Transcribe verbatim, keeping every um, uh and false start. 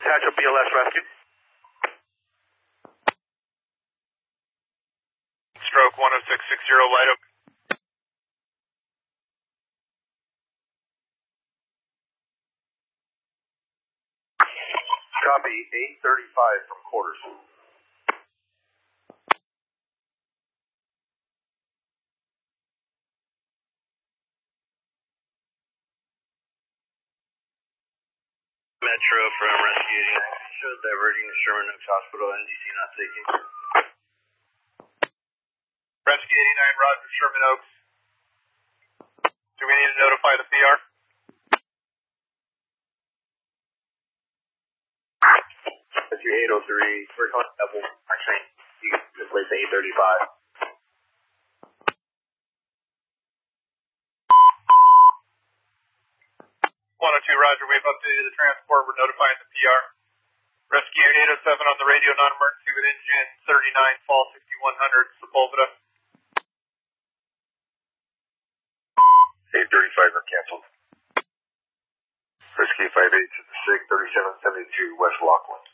Tetra B L S rescue. Stroke one oh six six zero, White Oak. Copy, eight thirty-five from quarters. Metro from Rescue eighty-nine. Shows diverting to Sherman Oaks Hospital, N D C not taking. Rescue eighty-nine, Roger, Sherman Oaks. Do we need to notify the P R? Rescue eight oh three, we're calling double. Actually, you can replace the eight thirty-five. one oh two, Roger, we've updated the transport. We're notifying the P R. Rescue eight oh seven on the radio, non-emergency with engine thirty-nine, fall sixty-one hundred, Sepulveda. eight thirty-five are canceled. Rescue five eight six, thirty-seven seventy-two, West Lachlan.